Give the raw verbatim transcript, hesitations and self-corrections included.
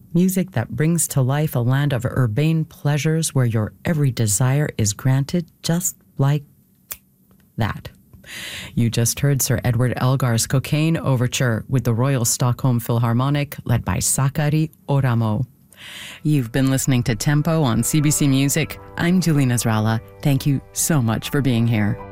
Music that brings to life a land of urbane pleasures where your every desire is granted just like that. You just heard Sir Edward Elgar's Cocaine Overture with the Royal Stockholm Philharmonic, led by Sakari Oramo. You've been listening to Tempo on C B C Music. I'm Julie Nasrallah. Thank you so much for being here.